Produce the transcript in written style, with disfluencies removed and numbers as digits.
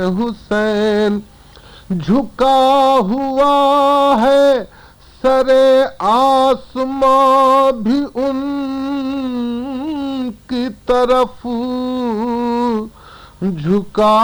हुसैन झुका हुआ है सरे आसमां भी उनकी तरफ झुका